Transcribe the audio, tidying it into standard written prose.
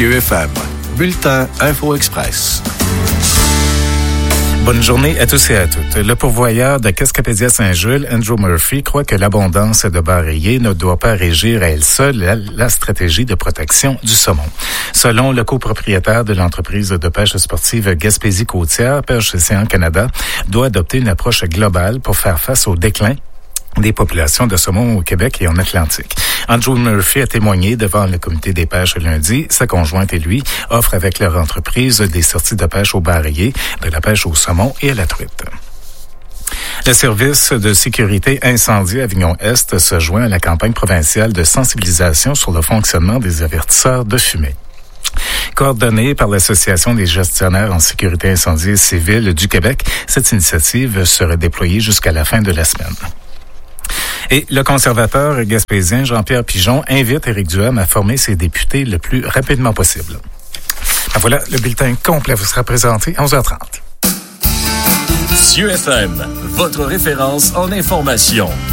Cieux FM. Bulletin Info Express. Bonne journée à tous et à toutes. Le pourvoyeur de Cascapédia-Saint-Jules, Andrew Murphy, croit que l'abondance de bar rayé ne doit pas régir à elle seule la stratégie de protection du saumon. Selon le copropriétaire de l'entreprise de pêche sportive Gaspésie-Côtière, Pêche Océan Canada, doit adopter une approche globale pour faire face au déclin des populations de saumon au Québec et en Atlantique. Andrew Murphy a témoigné devant le comité des pêches lundi. Sa conjointe et lui offrent avec leur entreprise des sorties de pêche au bar rayé, de la pêche au saumon et à la truite. Le service de sécurité incendie Avignon-Est se joint à la campagne provinciale de sensibilisation sur le fonctionnement des avertisseurs de fumée. Coordonnée par l'Association des gestionnaires en sécurité incendie civile du Québec, cette initiative sera déployée jusqu'à la fin de la semaine. Et le conservateur gaspésien Jean-Pierre Pigeon invite Éric Duhem à former ses députés le plus rapidement possible. Voilà, le bulletin complet vous sera présenté à 11h30. Cieux FM, votre référence en information.